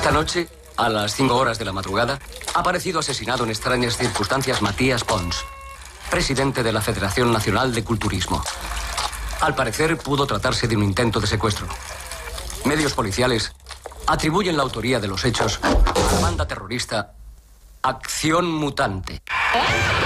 Esta noche, a las 5 horas de la madrugada, ha aparecido asesinado en extrañas circunstancias Matías Pons, presidente de la Federación Nacional de Culturismo. Al parecer, pudo tratarse de un intento de secuestro. Medios policiales atribuyen la autoría de los hechos a la banda terrorista Acción Mutante.